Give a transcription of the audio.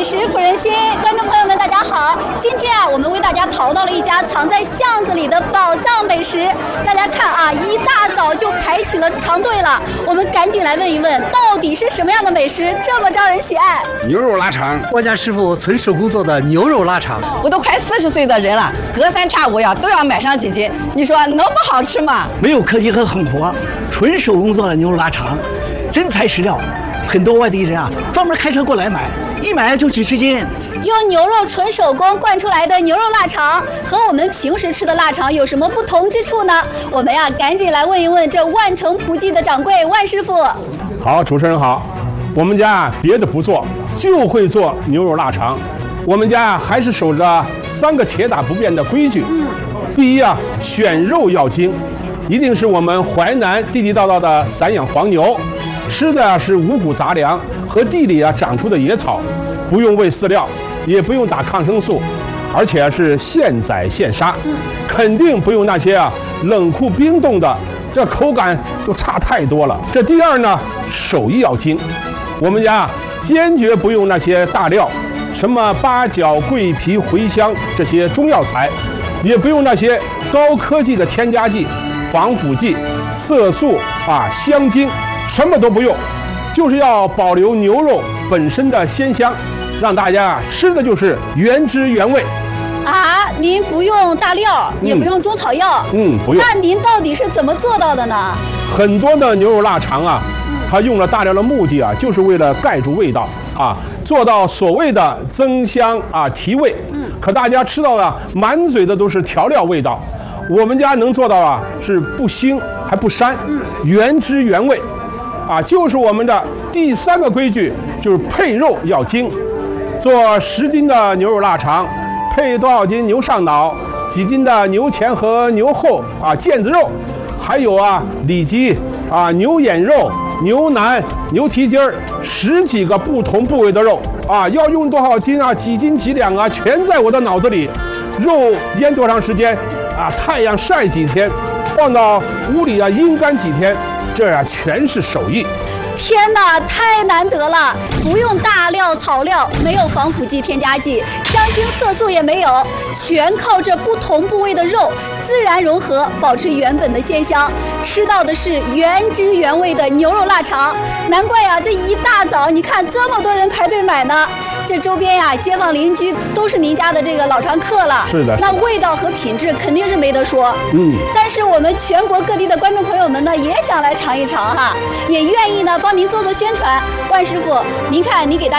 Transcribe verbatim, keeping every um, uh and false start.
食抚人心，观众朋友们，大家好！今天啊，我们为大家淘到了一家藏在巷子里的宝藏美食。大家看啊，一大早就排起了长队了。我们赶紧来问一问，到底是什么样的美食这么招人喜爱？ 牛肉腊肠， 我家师傅纯手工做的牛肉腊肠。 我都快四十岁的人了，隔三差五呀都要买上几斤。你说能不好吃吗？ 没有科技和狠活，纯手工做的牛肉腊肠，真材实料。很多外地人啊，专门开车过来买，一买就几十斤。 用牛肉纯手工灌出来的牛肉腊肠，和我们平时吃的腊肠有什么不同之处呢？我们呀，赶紧来问一问这万城葡记的掌柜万师傅。 好，主持人好，我们家别的不做，就会做牛肉腊肠。我们家还是守着三个铁打不变的规矩。嗯，第一啊，选肉要精，一定是我们淮南地地道道的散养黄牛。吃的是五谷杂粮和地里啊长出的野草，不用喂饲料，也不用打抗生素，而且是现宰现杀，肯定不用那些啊冷库冰冻的，这口感就差太多了。这第二呢，手艺要精，我们家坚决不用那些大料，什么八角、桂皮、茴香这些中药材，也不用那些高科技的添加剂、防腐剂、色素啊、香精。什么都不用，就是要保留牛肉本身的鲜香，让大家吃的就是原汁原味。 啊，您不用大料，也不用中草药， 嗯，不用。 那您到底是怎么做到的呢？ 很多的牛肉腊肠啊，它用了大料的目的啊，就是为了盖住味道啊，做到所谓的增香啊、提味。嗯，可大家吃到的满嘴的都是调料味道，我们家能做到啊，是不腥还不膻，原汁原味。啊，就是我们的第三个规矩，就是配肉要精。做十斤的牛肉腊肠，配多少斤牛上脑，几斤的牛前和牛后啊腱子肉，还有啊里脊啊牛眼肉、牛腩、牛蹄筋儿，十几个不同部位的肉啊，要用多少斤啊，几斤几两啊，全在我的脑子里。肉腌多长时间啊？太阳晒几天，放到屋里啊阴干几天。这啊全是手艺。 天哪，太难得了！不用大料草料，没有防腐剂添加剂，香精色素也没有，全靠这不同部位的肉自然融合，保持原本的鲜香，吃到的是原汁原味的牛肉腊肠。难怪呀，这一大早你看这么多人排队买呢。这周边呀，街坊邻居都是您家的这个老常客了。 是的， 那味道和品质肯定是没得说。嗯，但是我们全国各地的观众朋友们呢，也想来尝一尝哈，也愿意呢帮您做做宣传。万师傅，您看您给大家